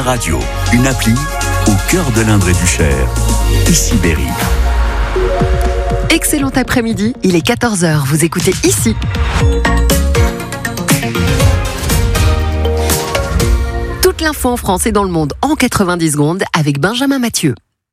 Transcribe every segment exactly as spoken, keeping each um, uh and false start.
radio, une appli au cœur de l'Indre et du Cher. Ici Berry. Excellent après-midi, il est quatorze heures, vous écoutez Ici. Toute l'info en France et dans le monde en quatre-vingt-dix secondes avec Benjamin Mathieu.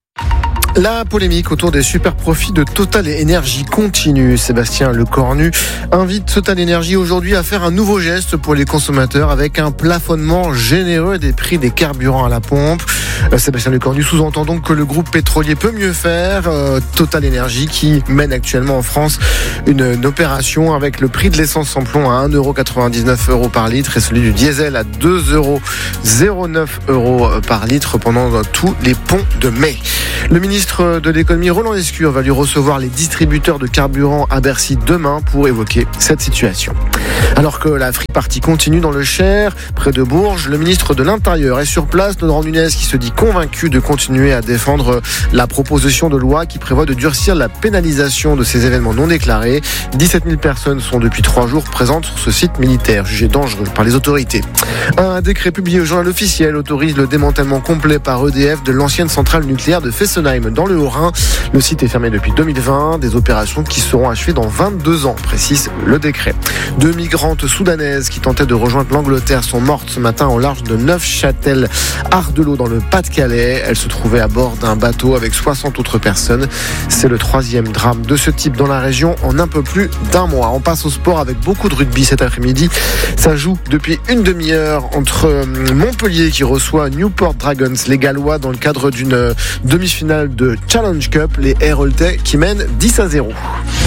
La polémique autour des super profits de Total Énergie continue. Sébastien Lecornu invite Total Énergie aujourd'hui à faire un nouveau geste pour les consommateurs avec un plafonnement généreux des prix des carburants à la pompe. Sébastien Lecornu sous-entend donc que le groupe pétrolier peut mieux faire. Euh, Total Énergie qui mène actuellement en France une, une opération avec le prix de l'essence sans plomb à un euro quatre-vingt-dix-neuf par litre et celui du diesel à deux euros zéro neuf par litre pendant tous les ponts de mai. Le ministre de l'économie Roland Lescure va lui recevoir les distributeurs de carburant à Bercy demain pour évoquer cette situation. Alors que la free party continue dans le Cher, près de Bourges, le ministre de l'Intérieur est sur place, Laurent Nunez, qui se dit convaincu de continuer à défendre la proposition de loi qui prévoit de durcir la pénalisation de ces événements non déclarés. dix-sept mille personnes sont depuis trois jours présentes sur ce site militaire, jugé dangereux par les autorités. Un décret publié au journal officiel autorise le démantèlement complet par E D F de l'ancienne centrale nucléaire de Fessenheim dans le Haut-Rhin. Le site est fermé depuis deux mille vingt, des opérations qui seront achevées dans vingt-deux ans, précise le décret. Deux migrantes soudanaises qui tentaient de rejoindre l'Angleterre sont mortes ce matin au large de Neufchâtel-Ardelot dans le Pas-de-Calais. Elles se trouvaient à bord d'un bateau avec soixante autres personnes. C'est le troisième drame de ce type dans la région en un peu plus d'un mois. On passe au sport avec beaucoup de rugby cet après-midi. Ça joue depuis une demi-heure entre Montpellier qui reçoit Newport Dragons, les Gallois, dans le cadre d'une demi-finale de Challenge Cup, les Héraultais qui mènent dix à zéro.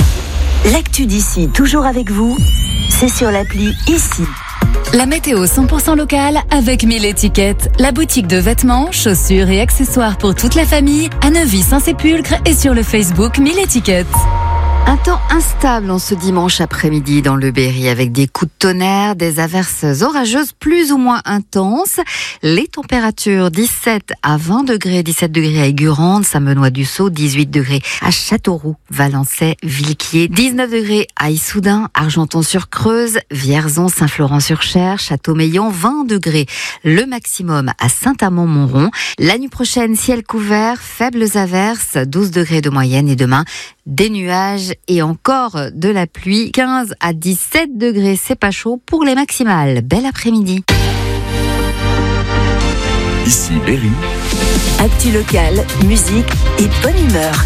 L'actu d'ici, toujours avec vous, c'est sur l'appli Ici. La météo cent pour cent locale avec mille étiquettes. La boutique de vêtements, chaussures et accessoires pour toute la famille à Neuvy-Saint-Sépulcre et sur le Facebook mille étiquettes. Un temps instable en ce dimanche après-midi dans le Berry avec des coups de tonnerre, des averses orageuses plus ou moins intenses. Les températures dix-sept à vingt degrés, dix-sept degrés à Aigurande, Saint-Benoît-du-Sault, dix-huit degrés à Châteauroux, Valençay, Villequier, dix-neuf degrés à Issoudun, Argenton-sur-Creuse, Vierzon, Saint-Florent-sur-Cher, Châteaumeillan, vingt degrés le maximum à Saint-Amand-Montrond. La nuit prochaine, ciel couvert, faibles averses, douze degrés de moyenne et demain, des nuages et encore de la pluie. quinze à dix-sept degrés, c'est pas chaud pour les maximales. Bel après-midi. Ici Berry. Actu locale, musique et bonne humeur.